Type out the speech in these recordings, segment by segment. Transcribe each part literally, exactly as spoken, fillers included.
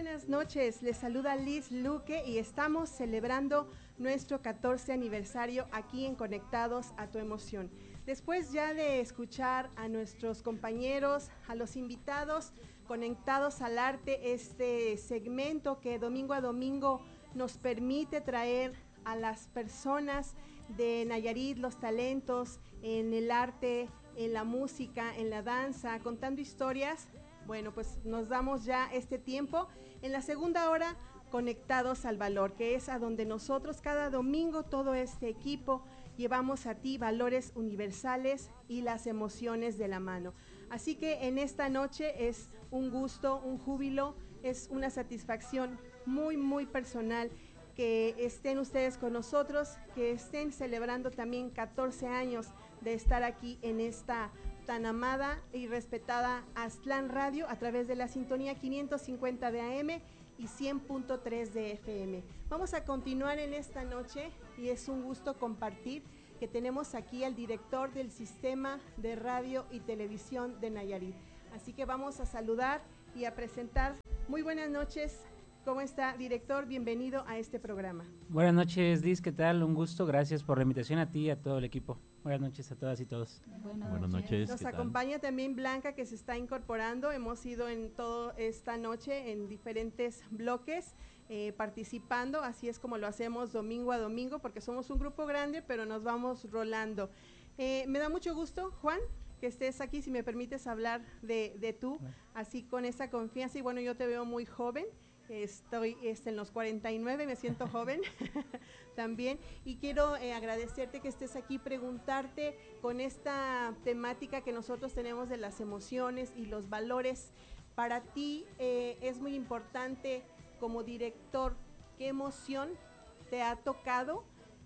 buenas noches, les saluda Liz Luque y estamos celebrando nuestro catorce aniversario aquí en Conectados a tu Emoción. Después ya de escuchar a nuestros compañeros, a los invitados conectados al arte, este segmento que domingo a domingo nos permite traer a las personas de Nayarit, los talentos en el arte, en la música, en la danza, contando historias. Bueno, pues nos damos ya este tiempo en la segunda hora Conectados al Valor, que es a donde nosotros cada domingo, todo este equipo, llevamos a ti valores universales y las emociones de la mano. Así que en esta noche es un gusto, un júbilo, es una satisfacción muy, muy personal que estén ustedes con nosotros, que estén celebrando también catorce años de estar aquí en esta tan amada y respetada Aztlán Radio a través de la sintonía quinientos cincuenta de A M y cien punto tres de F M. Vamos a continuar en esta noche y es un gusto compartir que tenemos aquí al director del Sistema de Radio y Televisión de Nayarit. Así que vamos a saludar y a presentar. Muy buenas noches. ¿Cómo está, director? Bienvenido a este programa. Buenas noches, Liz, ¿qué tal? Un gusto, gracias por la invitación a ti y a todo el equipo. Buenas noches a todas y todos. Buenas, Buenas noches. Nos acompaña tal? también Blanca, que se está incorporando. Hemos ido en toda esta noche en diferentes bloques eh, participando, así es como lo hacemos domingo a domingo, porque somos un grupo grande, pero nos vamos rolando. Eh, me da mucho gusto, Juan, que estés aquí, si me permites hablar de, de tú, bueno. así con esa confianza. Y bueno, yo te veo muy joven. Estoy este, en los cuarenta y nueve, me siento joven también, y quiero eh, agradecerte que estés aquí, preguntarte con esta temática que nosotros tenemos de las emociones y los valores. Para ti eh, es muy importante como director, ¿qué emoción te ha tocado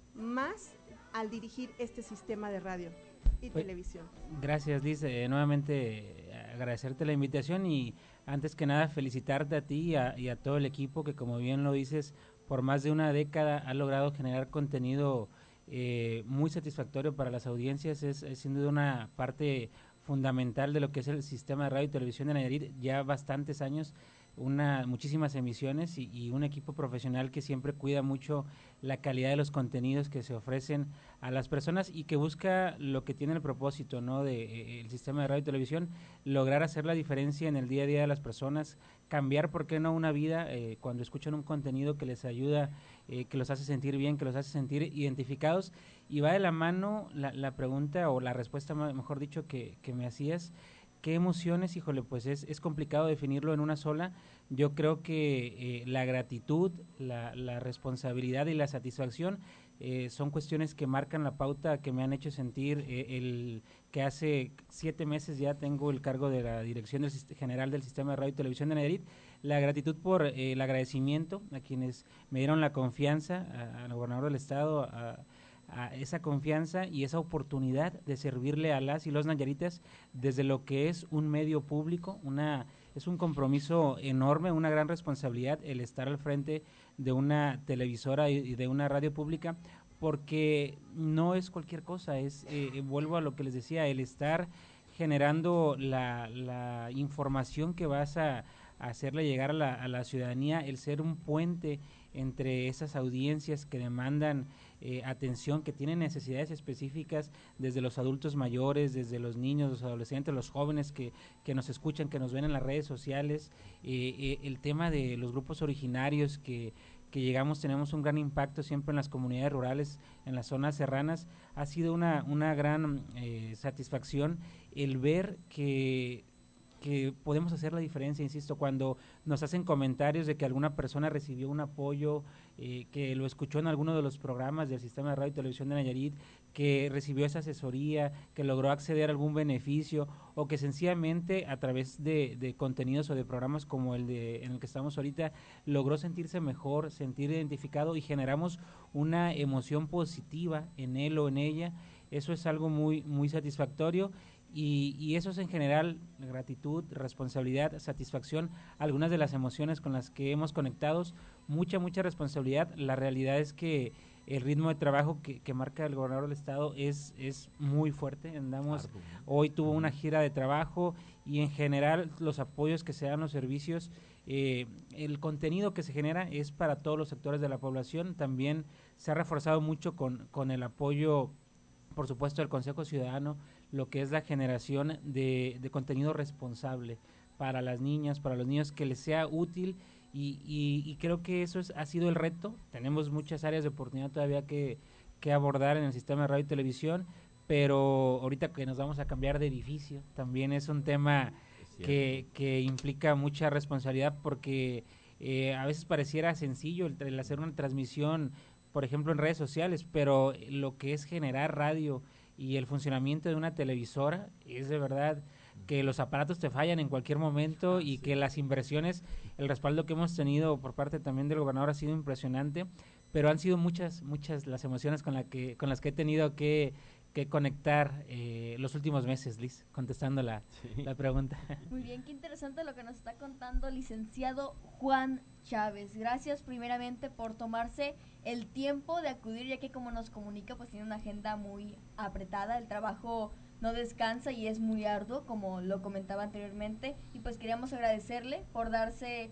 más al dirigir este sistema de radio y pues, televisión? Gracias, Liz, eh, nuevamente eh, agradecerte la invitación y antes que nada felicitarte a ti y a, y a todo el equipo que, como bien lo dices, por más de una década ha logrado generar contenido eh, muy satisfactorio para las audiencias. Es, es sin duda una parte fundamental de lo que es el sistema de radio y televisión de Nayarit, ya bastantes años, una muchísimas emisiones y, y un equipo profesional que siempre cuida mucho la calidad de los contenidos que se ofrecen a las personas y que busca lo que tiene el propósito, ¿no?, de eh, el sistema de radio y televisión, lograr hacer la diferencia en el día a día de las personas, cambiar, ¿por qué no?, una vida eh, cuando escuchan un contenido que les ayuda, eh, que los hace sentir bien, que los hace sentir identificados. Y va de la mano la, la pregunta o la respuesta, mejor dicho, que, que me hacías. ¿Qué emociones? Híjole, pues es, es complicado definirlo en una sola. Yo creo que eh, la gratitud, la, la responsabilidad y la satisfacción eh, son cuestiones que marcan la pauta, que me han hecho sentir eh, el que hace siete meses ya tengo el cargo de la Dirección del, General del Sistema de Radio y Televisión de Nayarit. La gratitud por eh, el agradecimiento a quienes me dieron la confianza, al gobernador del estado, a a esa confianza y esa oportunidad de servirle a las y los nayaritas desde lo que es un medio público. Una es un compromiso enorme, una gran responsabilidad el estar al frente de una televisora y de una radio pública, porque no es cualquier cosa, es eh, vuelvo a lo que les decía, el estar generando la, la información que vas a, a hacerle llegar a la, a la ciudadanía, el ser un puente entre esas audiencias que demandan eh, atención, que tienen necesidades específicas, desde los adultos mayores, desde los niños, los adolescentes, los jóvenes que, que nos escuchan, que nos ven en las redes sociales, eh, eh, el tema de los grupos originarios que, que llegamos, tenemos un gran impacto siempre en las comunidades rurales, en las zonas serranas. Ha sido una, una gran eh, satisfacción el ver que que podemos hacer la diferencia, insisto, cuando nos hacen comentarios de que alguna persona recibió un apoyo, eh, que lo escuchó en alguno de los programas del Sistema de Radio y Televisión de Nayarit, que recibió esa asesoría, que logró acceder a algún beneficio, o que sencillamente a través de, de contenidos o de programas como el de en el que estamos ahorita, logró sentirse mejor, sentir identificado y generamos una emoción positiva en él o en ella. Eso es algo muy, muy satisfactorio. Y, y eso es en general gratitud, responsabilidad, satisfacción, algunas de las emociones con las que hemos conectado, mucha, mucha responsabilidad. La realidad es que el ritmo de trabajo que, que marca el gobernador del estado es, es muy fuerte. Andamos, hoy tuvo una gira de trabajo y en general los apoyos que se dan, los servicios, eh, el contenido que se genera es para todos los sectores de la población. También se ha reforzado mucho con, con el apoyo, por supuesto, del Consejo Ciudadano, lo que es la generación de, de contenido responsable para las niñas, para los niños, que les sea útil. Y, y, y creo que eso es, ha sido el reto. Tenemos muchas áreas de oportunidad todavía que, que abordar en el sistema de radio y televisión, pero ahorita que nos vamos a cambiar de edificio, también es un tema que, que implica mucha responsabilidad, porque eh, a veces pareciera sencillo el, el hacer una transmisión, por ejemplo, en redes sociales, pero lo que es generar radio y el funcionamiento de una televisora es de verdad que los aparatos te fallan en cualquier momento, y que las inversiones, el respaldo que hemos tenido por parte también del gobernador ha sido impresionante, pero han sido muchas, muchas las emociones con, la que, con las que he tenido que, que conectar eh, los últimos meses, Liz, contestando la, sí. la pregunta. Muy bien, qué interesante lo que nos está contando licenciado Juan Chávez. Gracias primeramente por tomarse el tiempo de acudir, ya que como nos comunica, pues tiene una agenda muy apretada, el trabajo no descansa y es muy arduo, como lo comentaba anteriormente, y pues queríamos agradecerle por darse